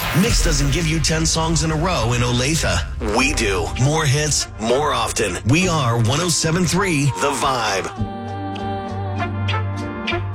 Mix doesn't give you 10 songs in a row in Olathe. We do. More hits, more often. We are 107.3 The Vibe.